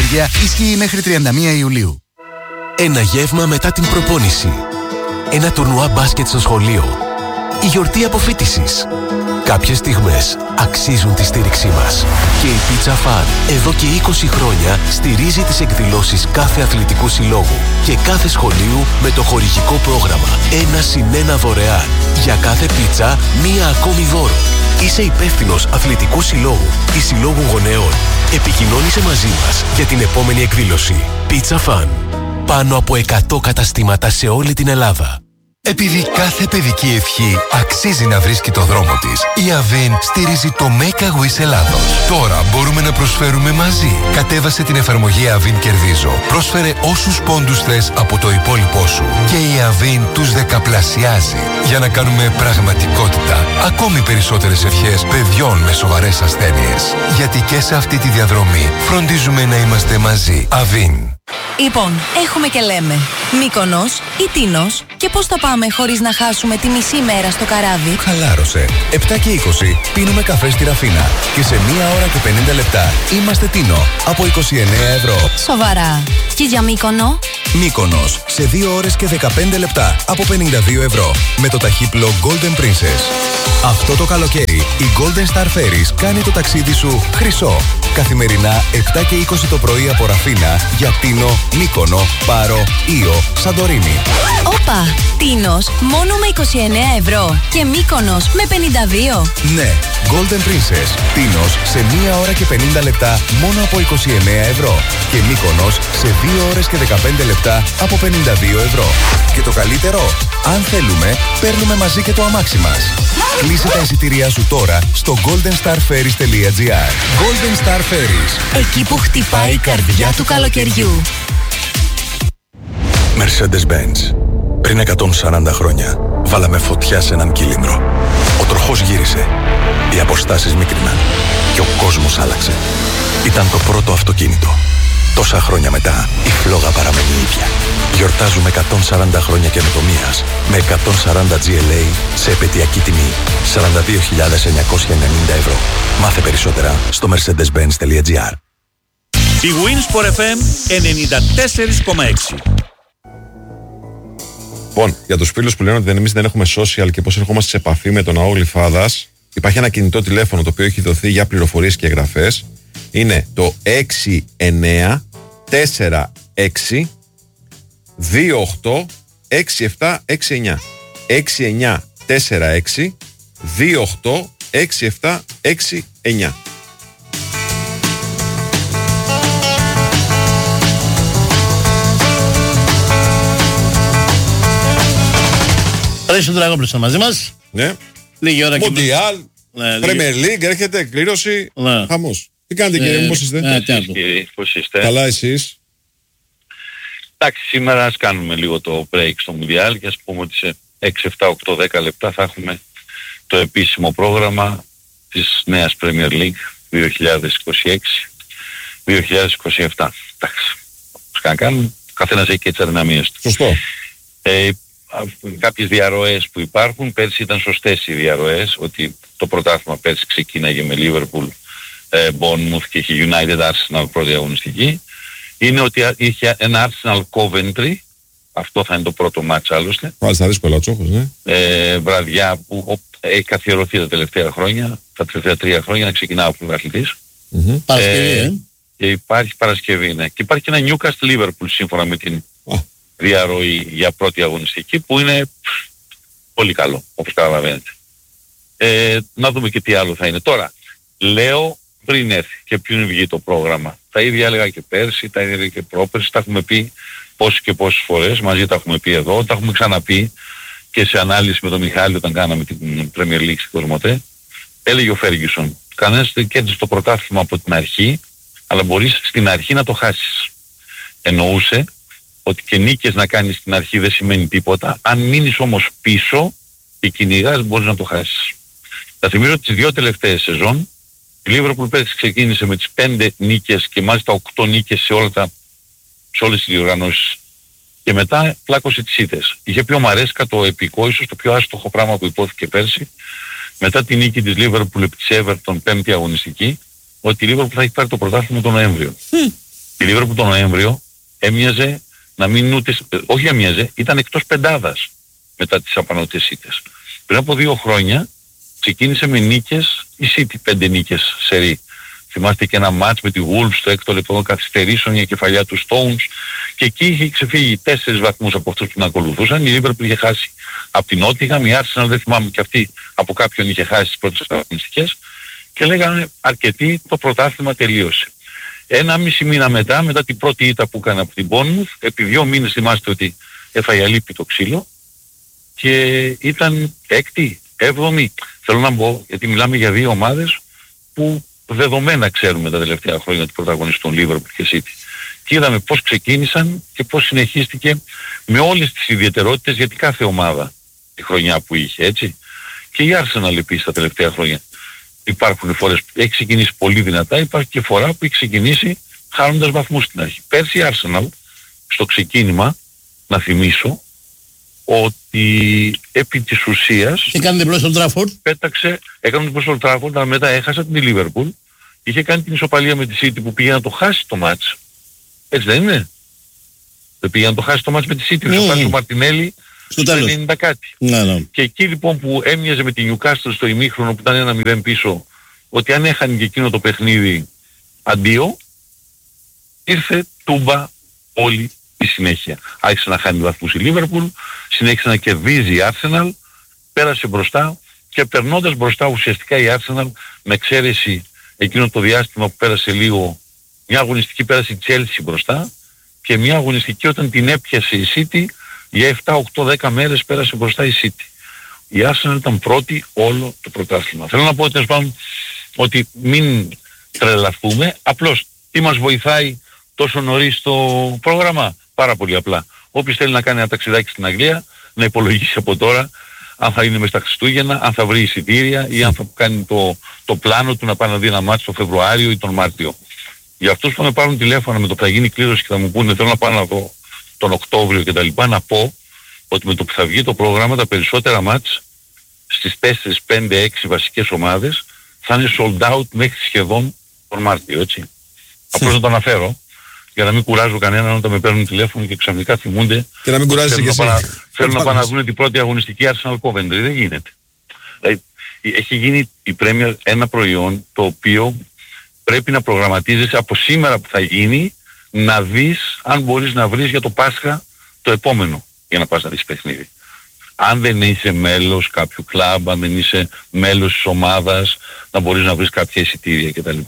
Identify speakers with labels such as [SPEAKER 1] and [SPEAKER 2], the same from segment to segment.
[SPEAKER 1] ενέργεια ισχύει μέχρι 31 Ιουλίου.
[SPEAKER 2] Ένα γεύμα μετά την προπόνηση. Ένα τουρνουά μπάσκετ στο σχολείο. Η γιορτή αποφοίτησης. Κάποιες στιγμές αξίζουν τη στήριξή μας. Και η Pizza Fan εδώ και 20 χρόνια στηρίζει τις εκδηλώσεις κάθε αθλητικού συλλόγου και κάθε σχολείου με το χορηγικό πρόγραμμα 1+1 δωρεάν. Για κάθε πίτσα, μία ακόμη δώρο. Είσαι υπεύθυνος αθλητικού συλλόγου ή συλλόγου γονέων. Επικοινώνησε μαζί μας για την επόμενη εκδήλωση. Pizza Fan. Πάνω από 100 καταστήματα σε όλη την Ελλάδα.
[SPEAKER 3] Επειδή κάθε παιδική ευχή αξίζει να βρίσκει το δρόμο της, η Avin στηρίζει το Make a Wish Ελλάδος. Τώρα μπορούμε να προσφέρουμε μαζί. Κατέβασε την εφαρμογή Avin Κερδίζω. Πρόσφερε όσους πόντους θες από το υπόλοιπό σου. Και η Avin τους δεκαπλασιάζει. Για να κάνουμε πραγματικότητα ακόμη περισσότερες ευχές παιδιών με σοβαρές ασθένειες. Γιατί και σε αυτή τη διαδρομή φροντίζουμε να είμαστε μαζί. Avin.
[SPEAKER 4] Λοιπόν, έχουμε και λέμε Μύκονος ή Τίνος, και πώς θα πάμε χωρίς να χάσουμε τη μισή μέρα στο καράβι?
[SPEAKER 5] Χαλάρωσε. 7 και 20 πίνουμε καφέ στη Ραφίνα και σε 1 ώρα και 50 λεπτά είμαστε Τίνο από 29 ευρώ.
[SPEAKER 4] Σοβαρά. Και για Μύκονο?
[SPEAKER 5] Μύκονος σε 2 ώρες και 15 λεπτά από 52 ευρώ με το ταχύπλο Golden Princess. Αυτό το καλοκαίρι η Golden Star Ferries κάνει το ταξίδι σου χρυσό. Καθημερινά 7 και 20 το πρωί από Ραφίνα για Τίνο, Μύκονο, Πάρο, Ήο, Σαντορίνη.
[SPEAKER 4] Όπα! Τίνος μόνο με 29 ευρώ και Μύκονος με 52.
[SPEAKER 5] Ναι, Golden Princess. Τίνος σε 1 ώρα και 50 λεπτά μόνο από 29 ευρώ. Και Μύκονος σε 2 ώρες και 15 λεπτά από 52 ευρώ. Και το καλύτερο, αν θέλουμε, παίρνουμε μαζί και το αμάξι μας. Κλείσε τα εισιτήριά σου τώρα στο goldenstarferries.gr. Golden Star Ferries.
[SPEAKER 4] Εκεί που χτυπάει η καρδιά του καλοκαιριού.
[SPEAKER 6] Mercedes-Benz. Πριν 140 χρόνια βάλαμε φωτιά σε έναν κύλινδρο. Ο τροχός γύρισε. Οι αποστάσεις μίκριναν. Και ο κόσμος άλλαξε. Ήταν το πρώτο αυτοκίνητο. Τόσα χρόνια μετά, η φλόγα παραμένει ίδια. Γιορτάζουμε 140 χρόνια καινοτομίας με 140 GLA σε επαιτειακή τιμή 42.990 ευρώ. Μάθε περισσότερα στο mercedes-benz.gr.
[SPEAKER 7] Η Winsport FM 94,6.
[SPEAKER 8] Λοιπόν, για τους φίλους που λένε ότι εμείς δεν έχουμε social και πώς ερχόμαστε σε επαφή με τον ναό Γλυφάδας, υπάρχει ένα κινητό τηλέφωνο το οποίο έχει δοθεί για πληροφορίες και εγγραφές. Είναι το 6946 28 6769. 6946 28 6769.
[SPEAKER 9] Ρέσο Τραγόπουλος μαζί μας.
[SPEAKER 8] Ναι.
[SPEAKER 9] Λίγη ώρα και...
[SPEAKER 8] Μουντιάλ, Premier League, έρχεται εκκλήρωση, χαμός. Τι κάνετε κύριε μου, πώς είστε?
[SPEAKER 10] Πώς είστε?
[SPEAKER 8] Καλά εσείς?
[SPEAKER 10] Εντάξει, σήμερα ας κάνουμε λίγο το break στο Μουντιάλ και ας πούμε ότι σε 6, 7, 8, 10 λεπτά θα έχουμε το επίσημο πρόγραμμα της νέας Premier League 2026-2027. Εντάξει, πώς να κάνουμε, καθένας έχει και τις αδυναμίες του.
[SPEAKER 8] Σωστό.
[SPEAKER 10] Κάποιες διαρροές που υπάρχουν, πέρσι ήταν σωστές οι διαρροές, ότι το πρωτάθλημα πέρσι ξεκίναγε με Liverpool, Bournemouth και είχε United Arsenal πρώτη αγωνιστική. Είναι ότι είχε ένα Arsenal Coventry, αυτό θα είναι το πρώτο μάτς άλλωστε.
[SPEAKER 8] Μάλιστα δύσκολο ο Τσόχος, ναι.
[SPEAKER 10] Βραδιά που έχει καθιερωθεί τα τελευταία χρόνια, τα τελευταία 3 χρόνια να ξεκινά ο πρωταθλητής.
[SPEAKER 9] Παρασκευή,
[SPEAKER 10] και υπάρχει Παρασκευή, ναι. Και υπάρχει και ένα Newcastle Liverpool σύμφωνα με την διαρροή για πρώτη αγωνιστική που είναι πολύ καλό, όπως καταλαβαίνετε. Να δούμε και τι άλλο θα είναι. Τώρα, λέω πριν έρθει και πριν βγει το πρόγραμμα. Τα ίδια έλεγα και πέρσι, τα ίδια και πρόπερσι, τα έχουμε πει πόσες και πόσες φορές, μαζί τα έχουμε πει εδώ, τα έχουμε ξαναπεί και σε ανάλυση με τον Μιχάλη όταν κάναμε την Premier League στην Κοσμοτέ. Έλεγε ο Φέργισον, κανένας δεν κέρδισε το πρωτάθλημα από την αρχή, αλλά μπορείς στην αρχή να το χάσεις. Εννοούσε ότι και νίκες να κάνεις στην αρχή δεν σημαίνει τίποτα, αν μείνεις όμως πίσω και κυνηγάς μπορείς να το χάσεις. Θα θυμίζω ότι τις 2 τελευταίες σεζόν η Liverpool πέρσι ξεκίνησε με τις 5 νίκες και μάλιστα 8 νίκες σε όλες τις διοργανώσεις. Και μετά πλάκωσε τις ήττες. Είχε πει ο Μαρέσκα το επικό, ίσως το πιο άστοχο πράγμα που υπόθηκε πέρσι, μετά τη νίκη της Liverpool επί της Everton 5η αγωνιστική, ότι η Liverpool θα έχει πάρει το πρωτάθλημα τον Νοέμβριο. Η Λίβερπουλ τον Νοέμβριο έμοιαζε να μην ούτε... όχι έμοιαζε, ήταν εκτός πεντάδας μετά τις απανωτές ήττες. Πριν από 2 χρόνια ξεκίνησε με νίκες η City, 5 νίκες σερί. Θυμάστε και ένα μάτς με τη Wolves στο 6ο λεπτό καθυστερήσεων για κεφαλιά του Stones και εκεί είχε ξεφύγει 4 βαθμούς από αυτούς που την ακολουθούσαν. Η Liverpool είχε χάσει από την Nottingham, η Arsenal δεν θυμάμαι και αυτή από κάποιον είχε χάσει τις πρώτες αγωνιστικές και λέγανε αρκετοί, το πρωτάθλημα τελείωσε. 1,5 μήνα μετά την πρώτη ήττα που έκανε από την Bournemouth, επί 2 μήνες θυμάστε ότι έφαγε αλίπη το ξύλο και ήταν 6η, 7η. Θέλω να πω, γιατί μιλάμε για 2 ομάδες που δεδομένα ξέρουμε τα τελευταία χρόνια ότι πρωταγωνιστούν Liverpool και City. Και είδαμε πώς ξεκίνησαν και πώς συνεχίστηκε με όλες τις ιδιαιτερότητες, γιατί κάθε ομάδα τη χρονιά που είχε, έτσι. Και η Arsenal επίσης τα τελευταία χρόνια. Υπάρχουν φορές που έχει ξεκινήσει πολύ δυνατά, υπάρχει και φορά που έχει ξεκινήσει χάνοντας βαθμούς στην αρχή. Πέρσι η Arsenal στο ξεκίνημα, να θυμίσω, ότι επί της ουσίας
[SPEAKER 9] έκανε διπλό στον Trafford.
[SPEAKER 10] Έκανε διπλό στον Trafford, αλλά μετά έχασε την Liverpool. Είχε κάνει την ισοπαλία με τη City που πήγε να το χάσει το μάτς. Έτσι δεν είναι? Δεν πήγε να το χάσει το μάτς με τη City. Ισοπάλησε ο Μαρτινέλη στο 90 κάτι.
[SPEAKER 9] Ναι.
[SPEAKER 10] Και εκεί λοιπόν που έμοιαζε με την Newcastle στο ημίχρονο που ήταν 1-0 πίσω, ότι αν έχανε και εκείνο το παιχνίδι αντίο, ήρθε τούμπα όλη η συνέχεια. Άρχισε να χάνει βαθμούς η Liverpool, συνέχισε να κερδίζει η Arsenal, πέρασε μπροστά και περνώντας μπροστά ουσιαστικά η Arsenal, με εξαίρεση εκείνο το διάστημα που πέρασε λίγο, μια αγωνιστική πέρασε η Chelsea μπροστά και μια αγωνιστική όταν την έπιασε η City, για 7, 8, 10 μέρες πέρασε μπροστά η City. Η Arsenal ήταν πρώτη όλο το πρωτάθλημα. Θέλω να πω ότι μην τρελαθούμε, απλώς τι μας βοηθάει τόσο νωρίς το πρόγραμμα? Πάρα πολύ απλά. Όποιος θέλει να κάνει ένα ταξιδάκι στην Αγγλία, να υπολογίσει από τώρα αν θα είναι μες στα Χριστούγεννα, αν θα βρει εισιτήρια ή αν θα κάνει το πλάνο του να πάει να δει ένα μάτι το Φεβρουάριο ή τον Μάρτιο. Για αυτούς που θα με πάρουν τηλέφωνα με το που θα γίνει κλήρωση και θα μου πούνε θέλω να πάω να δω τον Οκτώβριο κτλ. Να πω ότι με το που θα βγει το πρόγραμμα τα περισσότερα μάτς στις 4, 5, 6 βασικές ομάδες θα είναι sold out μέχρι σχεδόν τον Μάρτιο, έτσι. Απλώς να το αναφέρω για να μην κουράζω κανέναν όταν με παίρνουν τηλέφωνο και ξαφνικά θυμούνται
[SPEAKER 8] και να μην κουράζεσαι και εσύ.
[SPEAKER 10] Θέλουν να πάνε να δουν την πρώτη αγωνιστική Arsenal Coventry. Δεν γίνεται. Δηλαδή, έχει γίνει η Premier ένα προϊόν το οποίο πρέπει να προγραμματίζεσαι από σήμερα που θα γίνει, να δεις αν μπορείς να βρεις για το Πάσχα το επόμενο για να πας να δεις παιχνίδι. Αν δεν είσαι μέλος κάποιου κλαμπ, αν δεν είσαι μέλος της ομάδας, να μπορείς να βρεις κάποια εισιτήρια κτλ.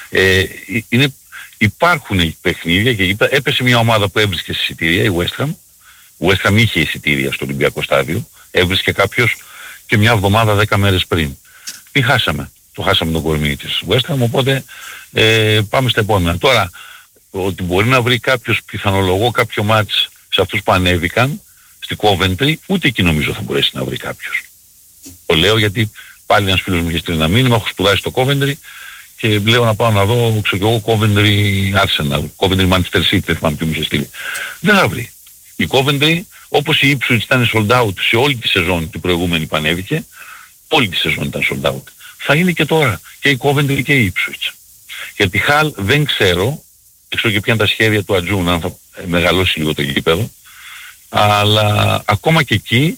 [SPEAKER 10] Υπάρχουν παιχνίδια και έπεσε μια ομάδα που έβρισκε εισιτήρια, η West Ham. Η West Ham είχε εισιτήρια στο Ολυμπιακό στάδιο, έβρισκε κάποιος και μια εβδομάδα 10 μέρες πριν. Τι χάσαμε? Το χάσαμε τον κορμί της West Ham, οπότε πάμε στα επόμενα. Τώρα, ότι μπορεί να βρει κάποιος πιθανολογώ κάποιο μάτς σε αυτούς που ανέβηκαν στη Coventry, ούτε εκεί νομίζω θα μπορέσει να βρει κάποιος. Το λέω γιατί πάλι ένας φίλος μου είχε στείλει ένα μήνυμα, έχω σπουδάσει στο Coventry και λέω να πάω να δω, ξέρω εγώ, Coventry Arsenal, Coventry Manchester City, δεν θυμάμαι τι μου είχε στείλει. Δεν θα βρει. Η Coventry, όπως η Ipswich ήταν sold out σε όλη τη σεζόν την προηγούμενη που ανέβηκε, όλη τη σεζόν ήταν sold out. Θα είναι και τώρα και η Coventry και η Ipswich. Γιατί Χαλ δεν ξέρω, ξέρω και ποια είναι τα σχέδια του Ατζούν, αν θα μεγαλώσει λίγο το γήπεδο, αλλά ακόμα και εκεί,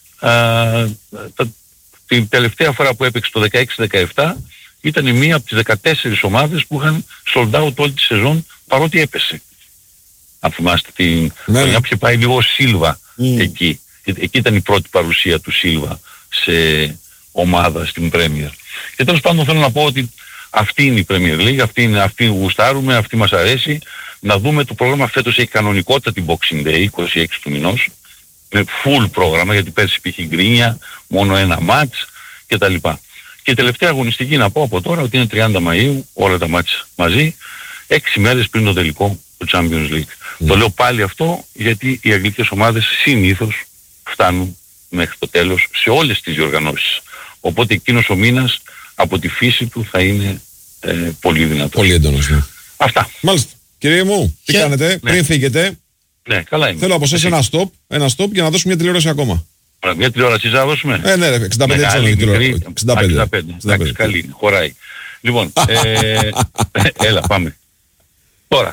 [SPEAKER 10] την τελευταία φορά που έπαιξε το 16-17, ήταν μία από τις 14 ομάδες που είχαν sold out όλη τη σεζόν παρότι έπεσε. Αν θυμάστε την χρονιά που είχε πάει λίγο ο Σίλβα εκεί. Εκεί ήταν η πρώτη παρουσία του Σίλβα σε ομάδα στην Premier. Και τέλος πάντων θέλω να πω ότι αυτή είναι η Premier League, αυτή γουστάρουμε, αυτή μας αρέσει. Να δούμε το πρόγραμμα φέτος έχει κανονικότητα την Boxing Day, 26 του μηνός, με full πρόγραμμα, γιατί πέρσι υπήρχε γκρίνια, μόνο ένα μάτς κτλ. Και η τελευταία αγωνιστική να πω από τώρα ότι είναι 30 Μαΐου, όλα τα μάτς μαζί, 6 μέρες πριν το τελικό του Champions League. Το λέω πάλι αυτό γιατί οι αγγλικές ομάδες συνήθως φτάνουν μέχρι το τέλος σε όλες τις διοργανώσεις. Οπότε εκείνος ο μήνας από τη φύση του θα είναι πολύ δυνατός.
[SPEAKER 8] Πολύ έντονος, ναι.
[SPEAKER 10] Αυτά.
[SPEAKER 8] Μάλιστα. Κύριε μου, τι κάνετε, πριν φύγετε?
[SPEAKER 10] Ναι, καλά είμαι.
[SPEAKER 8] Θέλω από εσάς ένα stop για να δώσουμε μια τηλεόραση ακόμα.
[SPEAKER 10] Μια τηλεόραση θα δώσουμε?
[SPEAKER 8] Ναι, 65
[SPEAKER 10] 65. Καλή, χωράει. Λοιπόν, έλα πάμε. Τώρα,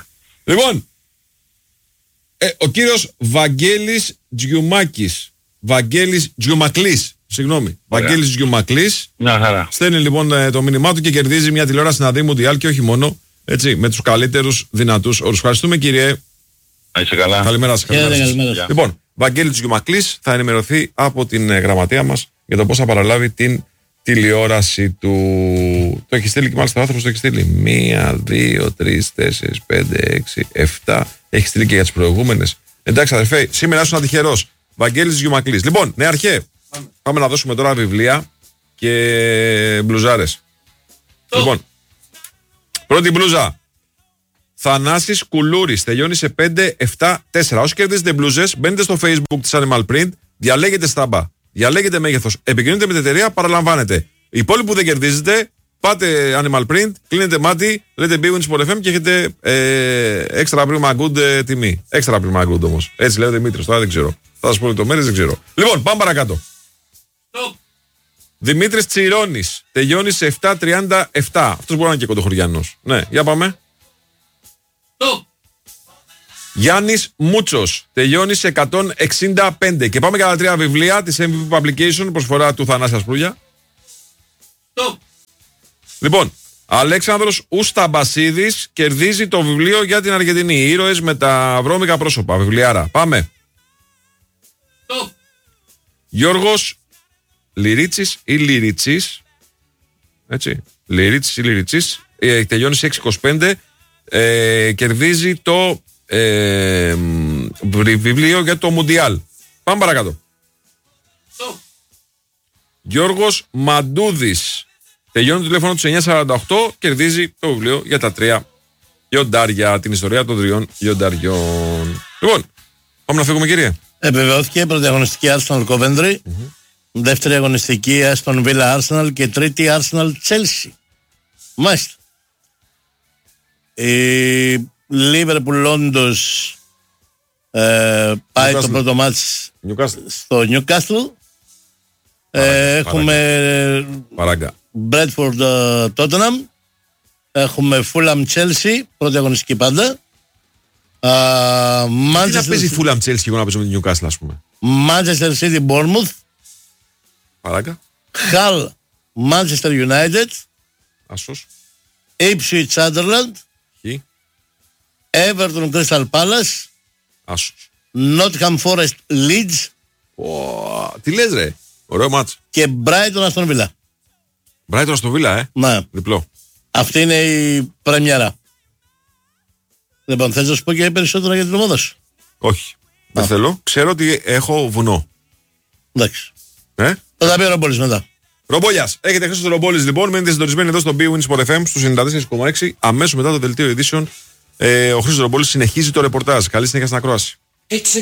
[SPEAKER 8] Λοιπόν, ο κύριος Βαγγέλης Τζιουμάκης. Βαγγέλης Τζιουμακλής. Συγγνώμη. Βαγγέλης Τζιουμακλής.
[SPEAKER 10] Μια χαρά.
[SPEAKER 8] Στέλνει λοιπόν το μήνυμά του και κερδίζει μια τηλεόραση να δει Μουντιάλ και όχι μόνο. Έτσι, με τους καλύτερους δυνατούς όρους. Ευχαριστούμε, κύριε.
[SPEAKER 10] Να είσαι καλά.
[SPEAKER 8] Καλημέρα σας. Λοιπόν, Βαγγέλης Τζιουμακλής θα ενημερωθεί από την γραμματεία μας για το πώς θα παραλάβει την τηλεόραση του. Το έχει στείλει και μάλιστα ο άνθρωπος το έχει στείλει. 1, 2, 3, 4, 5, 6, 7. Έχει στείλει και για τις προηγούμενες. Εντάξει, αδερφέ, σήμερα ήσουν τυχερός. Βαγγέλης Τζιουμακλής. Λοιπόν, νεαρχέ, πάμε να δώσουμε τώρα βιβλία και μπλουζάρες. Λοιπόν, πρώτη μπλούζα. Θανάσης Κουλούρης. Τελειώνει σε 5-7-4. Όσοι κερδίζετε μπλούζες, μπαίνετε στο Facebook της Animal Print, διαλέγετε στάμπα, διαλέγετε μέγεθος, επικοινωνείτε με την εταιρεία, παραλαμβάνετε. Οι υπόλοιποι που δεν κερδίζετε, πάτε Animal Print, κλείνετε μάτι, λέτε Bwins for FM και έχετε extra prima good τιμή. Extra prima good όμως. Έτσι λέει ο Δημήτρης, τώρα δεν ξέρω. Θα σας πω λεπτομέρειες, δεν ξέρω. Λοιπόν, πάμε παρακάτω. Δημήτρης Τσιρώνης. Τελειώνει σε 7-37. Αυτός μπορεί να είναι και κοντοχωριανός. Ναι, για πάμε. Γιάννης Μούτσος. Τελειώνει σε 165. Και πάμε κατά 3 βιβλία της MVP Publication, προσφορά του Θανάση Ασπρούλια. Λοιπόν, Αλέξανδρος Ουσταμπασίδης κερδίζει το βιβλίο για την Αργεντινή. Ήρωες με τα βρώμικα πρόσωπα. Βιβλιάρα. Πάμε. Γιώργος Λυρίτσης ή Λυρίτσης. Έτσι. Λυρίτσης ή Λυρίτσης. Τελειώνει σε 625. Κερδίζει το βιβλίο για το Μουντιάλ. Πάμε παρακάτω. Γιώργος Μαντούδης. Τελειώνει το τηλέφωνο του 948. Κερδίζει το βιβλίο για τα 3 λιοντάρια. Την ιστορία των 3 λιονταριών. Λοιπόν, πάμε να φύγουμε, κύριε.
[SPEAKER 9] Επιβεβαιώθηκε πρώτη αγωνιστική Arsenal Coventry. Δεύτερη αγωνιστική Aston Villa Arsenal και τρίτη Arsenal Chelsea. Μάλιστα. Η Liverpool όντως πάει το πρώτο μάτς στο Newcastle. Έχουμε Bradford Tottenham. Έχουμε Fulham Chelsea. Πρώτη αγωνιστική πάντα.
[SPEAKER 8] Τι να παίζει Fulham Chelsea και εγώ να παίζω με την Newcastle, ας πούμε.
[SPEAKER 9] Manchester City Bournemouth.
[SPEAKER 8] Παράκα.
[SPEAKER 9] Hull Manchester United.
[SPEAKER 8] Ασός.
[SPEAKER 9] Ipswich Sunderland. Everton Crystal Palace.
[SPEAKER 8] Άσος.
[SPEAKER 9] Nottingham Forest Leeds.
[SPEAKER 8] Τι λες, ρε. Ωραίο μάτς.
[SPEAKER 9] Και Brighton Aston Villa.
[SPEAKER 8] Brighton Aston Villa,
[SPEAKER 9] Ναι.
[SPEAKER 8] Διπλό.
[SPEAKER 9] Αυτή είναι η πρεμιέρα. Λοιπόν, θες να σου πω και περισσότερα για την ομάδα σου?
[SPEAKER 8] Όχι. Δεν θέλω. Ξέρω ότι έχω βουνό.
[SPEAKER 9] Εντάξει.
[SPEAKER 8] Θα
[SPEAKER 9] τα πει ο Ρομπόλης μετά.
[SPEAKER 8] Ρομπόλιας. Έχετε χρήσει το Ρομπόλης, λοιπόν. Μένετε συντονισμένοι εδώ στο Bwins for FM στους 94,6. Αμέσως μετά το δελτίο ειδήσεων, ο Χρήστος Ρομπόλης συνεχίζει το ρεπορτάζ. Καλή συνέχεια στην ακρόαση.